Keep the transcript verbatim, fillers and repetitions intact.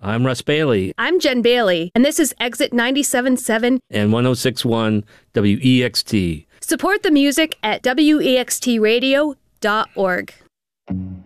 I'm Russ Bailey. I'm Jen Bailey, and this is Exit ninety-seven point seven and one oh six point one W E X T. Support the music at W E X T radio dot org.